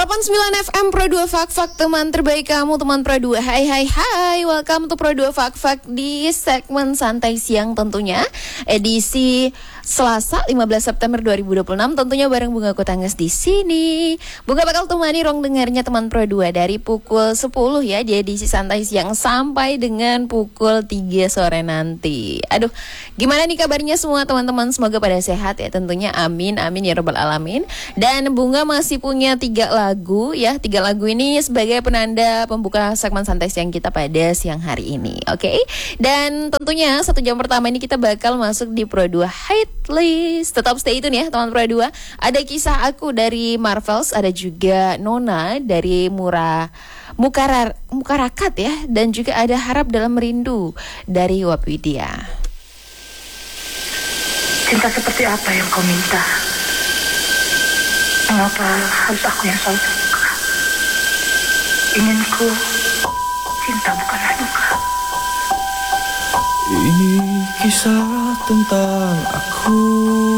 107,9 FM Pro 2 Fak teman terbaik kamu, teman Pro 2. Hai, welcome to Pro 2 Fak di segmen santai siang tentunya. Edisi Selasa 15 September 2026 tentunya bareng Bunga Kutanges di sini. Bunga bakal temani rong dengarnya teman Pro 2 dari pukul 10 ya di edisi santai siang sampai dengan pukul 3 sore nanti. Aduh, gimana nih kabarnya semua teman-teman? Semoga pada sehat ya tentunya. Amin ya rabbal alamin. Dan Bunga masih punya 3 lagu ya. 3 lagu ini sebagai penanda pembuka segmen santai siang kita pada siang hari ini. Oke. Dan tentunya 1 jam pertama ini kita bakal masuk di Pro 2 Hit List. Tetap stay tune ya teman Pro 2. Ada Kisah Aku dari Marvels, ada juga Nona dari Mukarakat ya, dan juga ada Harap Dalam Rindu dari Wapwidia. Cinta seperti apa yang kau minta? Mengapa harus aku yang selalu terluka? Inginku cinta bukanlah duka. Ini kisah tentang aku